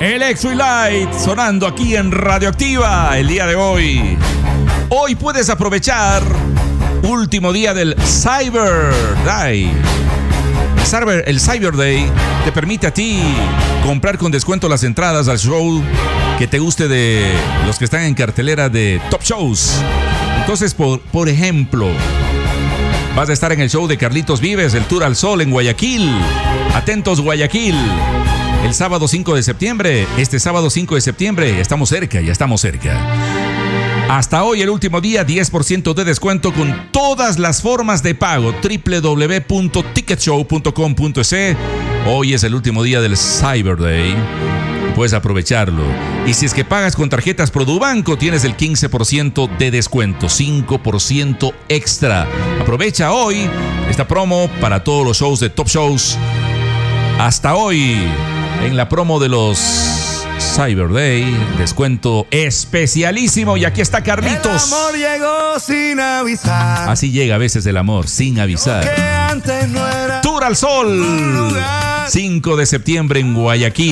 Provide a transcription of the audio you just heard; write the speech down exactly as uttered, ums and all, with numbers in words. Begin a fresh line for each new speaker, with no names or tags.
Electric Light sonando aquí en Radioactiva el día de hoy. Hoy puedes aprovechar último día del Cyber Day. El Cyber, el Cyber Day te permite a ti comprar con descuento las entradas al show que te guste de los que están en cartelera de Top Shows. Entonces, por, por ejemplo, vas a estar en el show de Carlitos Vives, el Tour al Sol en Guayaquil. Atentos, Guayaquil. El sábado cinco de septiembre, este sábado cinco de septiembre, estamos cerca, ya estamos cerca. Hasta hoy, el último día, diez por ciento de descuento con todas las formas de pago. doble u doble u doble u punto ticket show punto com punto es. Hoy es el último día del Cyber Day. Puedes aprovecharlo. Y si es que pagas con tarjetas Produbanco, tienes el quince por ciento de descuento, cinco por ciento extra. Aprovecha hoy esta promo para todos los shows de Top Shows. Hasta hoy, en la promo de los Cyber Day, descuento especialísimo. Y aquí está Carlitos.
El amor llegó sin avisar.
Así llega a veces el amor, sin avisar.
Que antes no era
Tour al Sol, cinco de septiembre en Guayaquil.